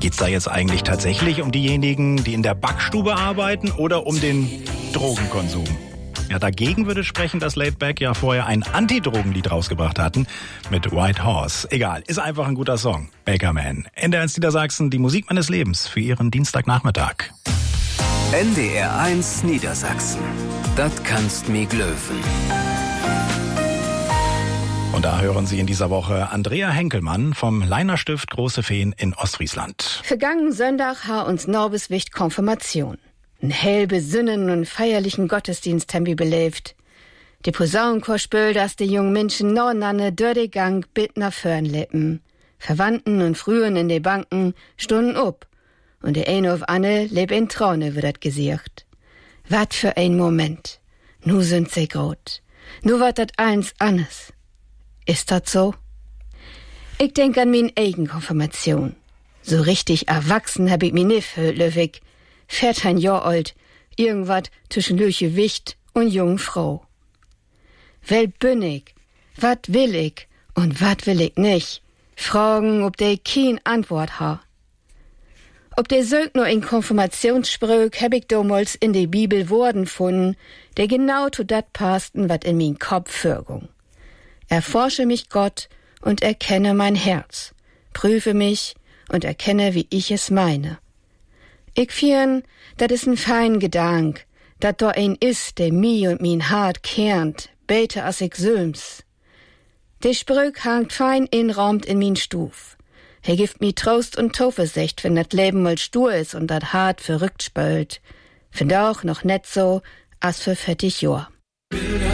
Geht's da jetzt eigentlich tatsächlich um diejenigen, die in der Backstube arbeiten oder um den Drogenkonsum? Ja, dagegen würde sprechen, dass Laidback ja vorher ein Anti-Drogen-Lied rausgebracht hatten mit White Horse. Egal, ist einfach ein guter Song. Bakerman. NDR1 Niedersachsen, die Musik meines Lebens für Ihren Dienstagnachmittag. NDR1 Niedersachsen. Das kannst mi glöwen. Und da hören Sie in dieser Woche Andrea Henkelmann vom Leinerstift Große Feen in Ostfriesland. Vergangenen Sonntag ha uns Norbeswicht Konfirmation. Ein hell besinnen und feierlichen Gottesdienst haben wir belebt. Die Posaunenchor spült, dass die jungen Menschen nornanne durch den Gang bit nach vorn leppen. Verwandten und Frühen in de Banken stunden up. Und der eine auf Anne leb in Traune wird dat gesiegt. Wat für ein Moment. Nu sind sie grot. Nu wird dat eins anders. Ist dat so? Ich denk an min eigen Konfirmation. So richtig erwachsen hab ich mi nicht fühlt, Löwig. 14 Jahr alt, irgendwat zwischen Wicht und jungen Frau. Wel bin ich? Wat will ich? Und wat will ich nicht? Fragen, ob de kein Antwort ha. Ob de sögt nur in Konfirmationssprüch hab ich damals in de Bibel Worten gefunden, de genau zu dat passten, wat in min Kopf förgung. Erforsche mich Gott und erkenne mein Herz. Prüfe mich und erkenne, wie ich es meine. Ich fiern, dat is ein fein Gedank, dat do ein is, der mi und min Hart kernt, bete as ich söms. De Sprüch hangt fein inraumt in min Stuf. Er gibt mi Trost und Zuversicht, wenn dat Leben mal stur is und dat Hart verrückt spölt. Find auch noch net so, as für 40 Jahr.